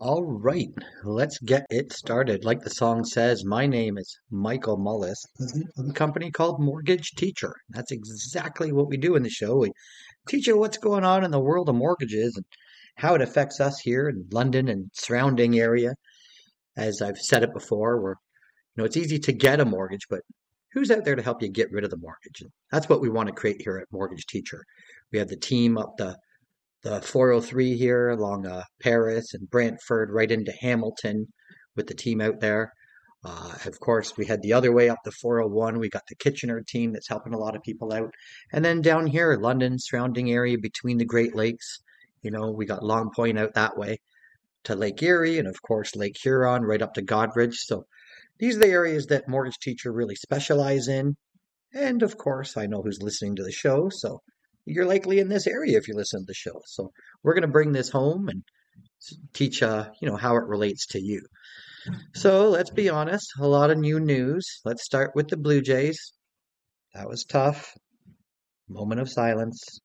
All right, let's get it started. Like the song says, my name is Michael Mullis of a company called Mortgage Teacher. That's exactly what we do in the show. We teach you what's going on in the world of mortgages and how it affects us here in London and surrounding area. As I've said it before, it's easy to get a mortgage, but who's out there to help you get rid of the mortgage? And that's what we want to create here at Mortgage Teacher. We have the team up the 403 here along Paris and Brantford right into Hamilton with the team out there. Of course, we had the other way up the 401. We got the Kitchener team that's helping a lot of people out. And then down here, London, surrounding area between the Great Lakes, we got Long Point out that way to Lake Erie and, of course, Lake Huron right up to Godbridge. So these are the areas that Mortgage Teacher really specialize in. And, of course, I know who's listening to the show. So you're likely in this area if you listen to the show. So we're going to bring this home and teach, how it relates to you. So let's be honest, a lot of new news. Let's start with the Blue Jays. That was tough. Moment of silence.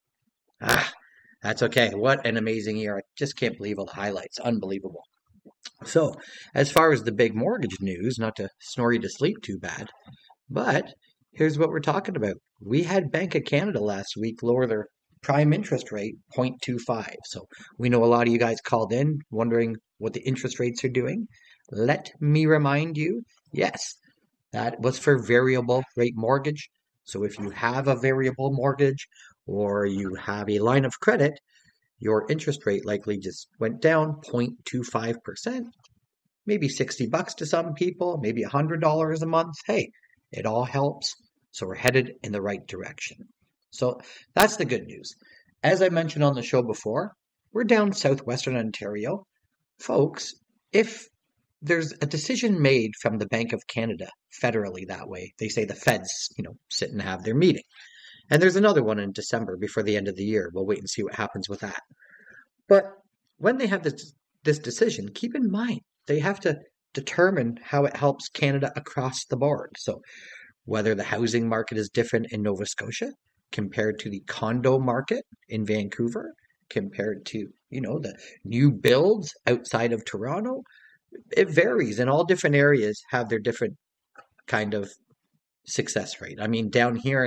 That's okay. What an amazing year. I just can't believe all the highlights. Unbelievable. So as far as the big mortgage news, not to snore you to sleep too bad, but here's what we're talking about. We had Bank of Canada last week lower their prime interest rate 0.25. So we know a lot of you guys called in wondering what the interest rates are doing. Let me remind you, yes, that was for variable rate mortgage. So if you have a variable mortgage or you have a line of credit, your interest rate likely just went down 0.25%, maybe $60 to some people, maybe $100 a month. Hey, it all helps. So we're headed in the right direction. So that's the good news. As I mentioned on the show before, we're down southwestern Ontario. Folks, if there's a decision made from the Bank of Canada federally that way, they say the feds, sit and have their meeting. And there's another one in December before the end of the year. We'll wait and see what happens with that. But when they have this decision, keep in mind, they have to determine how it helps Canada across the board. So whether the housing market is different in Nova Scotia compared to the condo market in Vancouver, compared to, the new builds outside of Toronto, it varies, and all different areas have their different kind of success rate. I mean, down here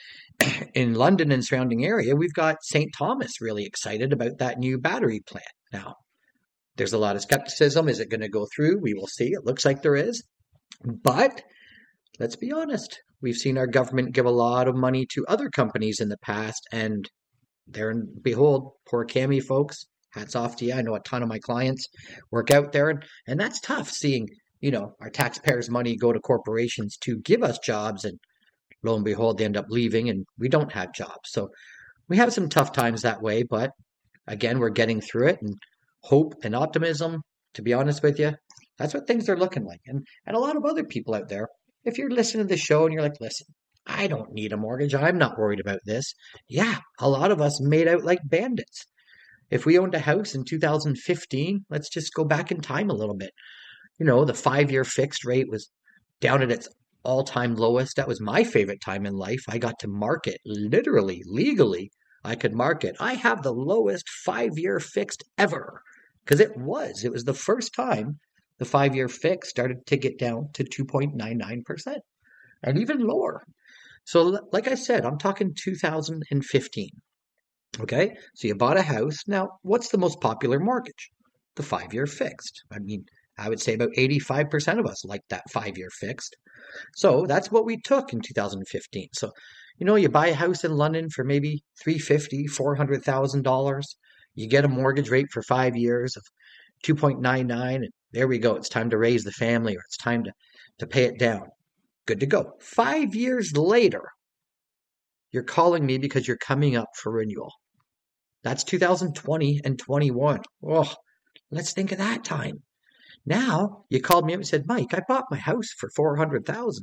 in London and surrounding area, we've got St. Thomas really excited about that new battery plant. Now, there's a lot of skepticism. Is it going to go through? We will see. It looks like there is. But let's be honest. We've seen our government give a lot of money to other companies in the past, and there and behold, poor Cami folks, hats off to you. I know a ton of my clients work out there, and that's tough seeing, our taxpayers' money go to corporations to give us jobs, and lo and behold, they end up leaving and we don't have jobs. So we have some tough times that way, but again, we're getting through it, and hope and optimism, to be honest with you, that's what things are looking like. And a lot of other people out there, if you're listening to the show and you're like, listen, I don't need a mortgage. I'm not worried about this. Yeah, a lot of us made out like bandits. If we owned a house in 2015, let's just go back in time a little bit. The 5-year fixed rate was down at its all-time lowest. That was my favorite time in life. I got to market, literally, legally, I could market. I have the lowest 5-year fixed ever because it was the first time the 5-year fixed started to get down to 2.99% and even lower. So like I said, I'm talking 2015. Okay, so you bought a house. Now, what's the most popular mortgage? The 5-year fixed. I mean, I would say about 85% of us like that 5-year fixed. So that's what we took in 2015. So, you buy a house in London for maybe $350,000, $400,000. You get a mortgage rate for 5 years of 2.99, and there we go. It's time to raise the family, or it's time to pay it down. Good to go. 5 years later, you're calling me because you're coming up for renewal. That's 2020 and 21. Oh, let's think of that time. Now, you called me up and said, Mike, I bought my house for $400,000.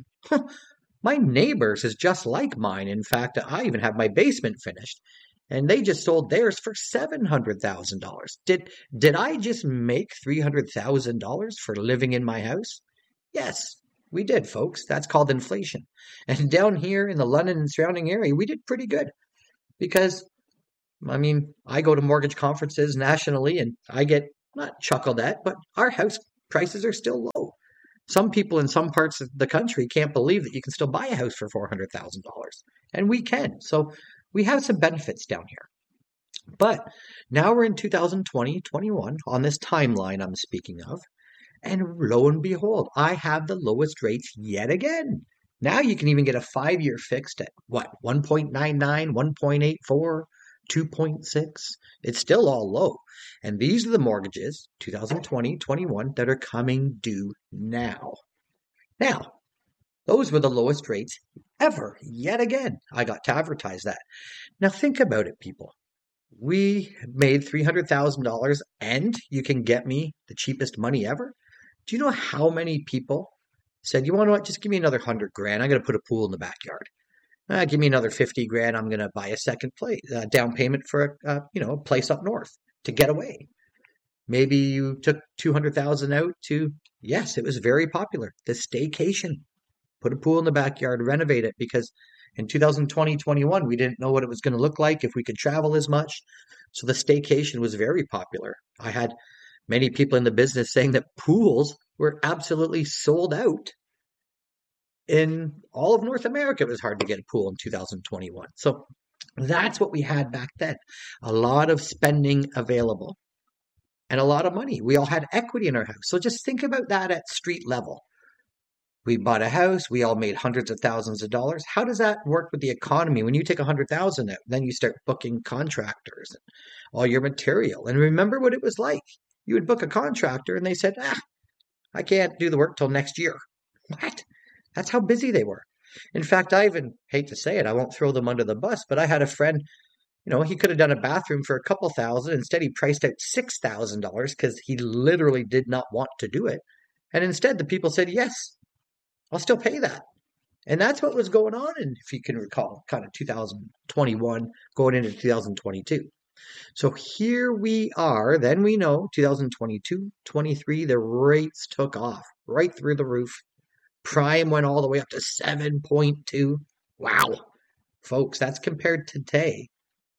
My neighbors is just like mine. In fact, I even have my basement finished, and they just sold theirs for $700,000. Did I just make $300,000 for living in my house? Yes, we did, folks. That's called inflation. And down here in the London and surrounding area, we did pretty good because, I go to mortgage conferences nationally, and I get not chuckled at, but our house prices are still low. Some people in some parts of the country can't believe that you can still buy a house for $400,000, and we can. So we have some benefits down here. But now we're in 2020, 21 on this timeline I'm speaking of, and lo and behold, I have the lowest rates yet again. Now you can even get a 5-year fixed at what, 1.99, 1.84, 2.6. It's still all low. And these are the mortgages, 2020, 21, that are coming due now. Now, those were the lowest rates ever, yet again. I got to advertise that. Now think about it, people. We made $300,000 and you can get me the cheapest money ever. Do you know how many people said, you want to what? Just give me another $100,000. I'm going to put a pool in the backyard. Give me another $50,000. I'm going to buy a second place, down payment for a place up north to get away. Maybe you took $200,000 out to, yes, it was very popular. The staycation. Put a pool in the backyard, renovate it, because in 2020, 21, we didn't know what it was going to look like, if we could travel as much. So the staycation was very popular. I had many people in the business saying that pools were absolutely sold out. In all of North America, it was hard to get a pool in 2021. So that's what we had back then. A lot of spending available and a lot of money. We all had equity in our house. So just think about that at street level. We bought a house. We all made hundreds of thousands of dollars. How does that work with the economy? When you take $100,000 out, then you start booking contractors and all your material. And remember what it was like. You would book a contractor and they said, I can't do the work till next year. What? That's how busy they were. In fact, I even hate to say it, I won't throw them under the bus, but I had a friend, he could have done a bathroom for a couple thousand. Instead, he priced out $6,000 because he literally did not want to do it. And instead, the people said, yes, I'll still pay that. And that's what was going on, and if you can recall, kind of 2021 going into 2022. So here we are. Then we know 2022, 23, the rates took off right through the roof. Prime went all the way up to 7.2. Wow. Folks, that's compared today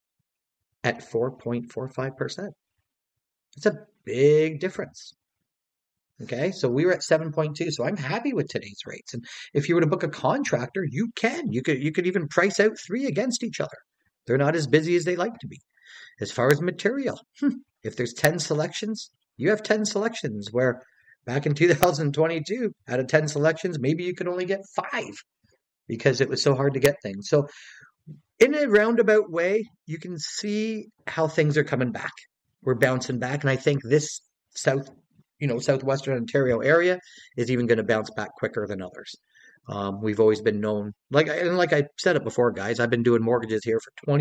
at 4.45%. It's a big difference. Okay, so we were at 7.2. So I'm happy with today's rates. And if you were to book a contractor, you can. You could even price out 3 against each other. They're not as busy as they like to be. As far as material, if there's 10 selections, you have 10 selections, where back in 2022, out of 10 selections, maybe you could only get 5 because it was so hard to get things. So in a roundabout way, you can see how things are coming back. We're bouncing back. And I think this southwestern Ontario area is even going to bounce back quicker than others. We've always been known, like I said it before, guys, I've been doing mortgages here for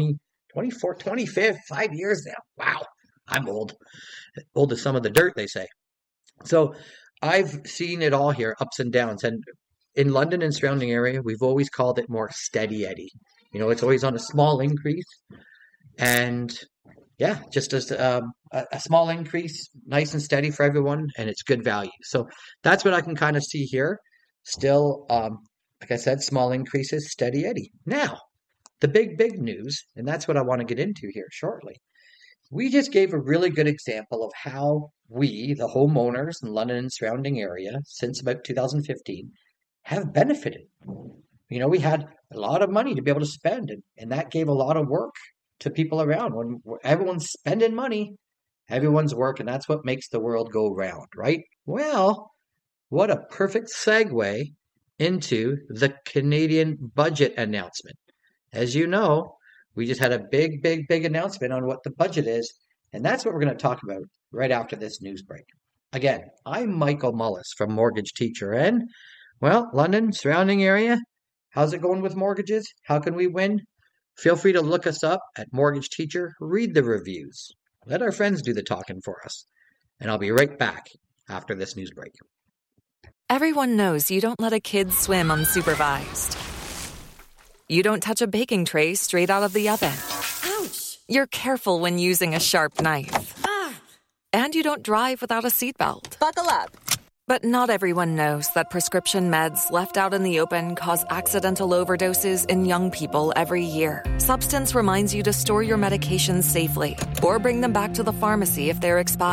5 years now. Wow, I'm old as some of the dirt, they say. So I've seen it all here, ups and downs. And in London and surrounding area, we've always called it more steady Eddie. It's always on a small increase. And yeah, just as a small increase, nice and steady for everyone, and it's good value. So that's what I can kind of see here. Still, like I said, small increases, steady Eddie. Now, the big news, and that's what I want to get into here shortly. We just gave a really good example of how we, the homeowners in London and surrounding area, since about 2015, have benefited. We had a lot of money to be able to spend, and that gave a lot of work to people around. When everyone's spending money, everyone's working. That's what makes the world go round, right? Well, what a perfect segue into the Canadian budget announcement. As you know, we just had a big announcement on what the budget is, and that's what we're going to talk about right after this news break. Again, I'm Michael Mullis from Mortgage Teacher, and, well, London, surrounding area, how's it going with mortgages? How can we win? Feel free to look us up at Mortgage Teacher, read the reviews. Let our friends do the talking for us. And I'll be right back after this news break. Everyone knows you don't let a kid swim unsupervised. You don't touch a baking tray straight out of the oven. Ouch! You're careful when using a sharp knife. Ah! And you don't drive without a seatbelt. Buckle up. But not everyone knows that prescription meds left out in the open cause accidental overdoses in young people every year. Substance reminds you to store your medications safely or bring them back to the pharmacy if they're expired.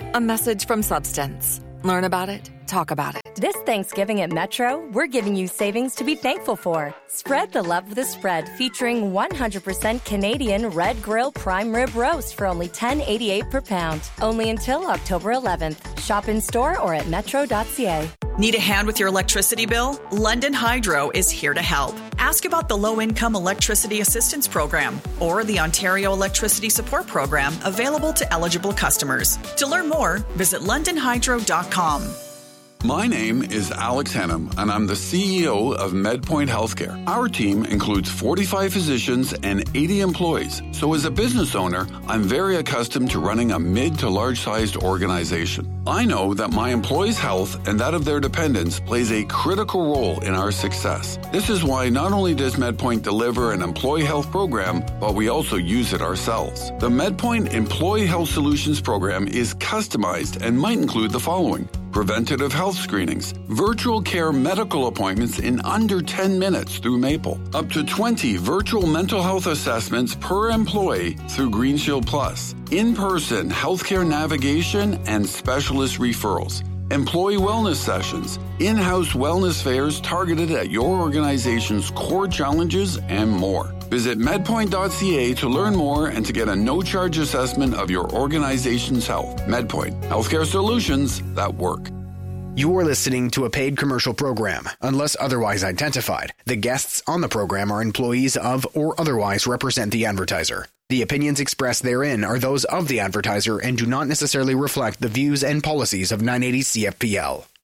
A message from Substance. Learn about it. Talk about it. This Thanksgiving at Metro, we're giving you savings to be thankful for. Spread the love with a spread featuring 100% Canadian Red Grill Prime Rib Roast for only $10.88 per pound. Only until October 11th. Shop in store or at metro.ca. Need a hand with your electricity bill? London Hydro is here to help. Ask about the Low-Income Electricity Assistance Program or the Ontario Electricity Support Program available to eligible customers. To learn more, visit londonhydro.com. My name is Alex Hennam, and I'm the CEO of MedPoint Healthcare. Our team includes 45 physicians and 80 employees. So as a business owner, I'm very accustomed to running a mid to large-sized organization. I know that my employees' health and that of their dependents plays a critical role in our success. This is why not only does MedPoint deliver an employee health program, but we also use it ourselves. The MedPoint Employee Health Solutions program is customized and might include the following: preventative health screenings, virtual care medical appointments in under 10 minutes through Maple, up to 20 virtual mental health assessments per employee through Green Shield Plus, in-person healthcare navigation and specialist referrals, employee wellness sessions, in-house wellness fairs targeted at your organization's core challenges, and more. Visit medpoint.ca to learn more and to get a no-charge assessment of your organization's health. MedPoint, healthcare solutions that work. You're listening to a paid commercial program. Unless otherwise identified, the guests on the program are employees of or otherwise represent the advertiser. The opinions expressed therein are those of the advertiser and do not necessarily reflect the views and policies of 980 CFPL.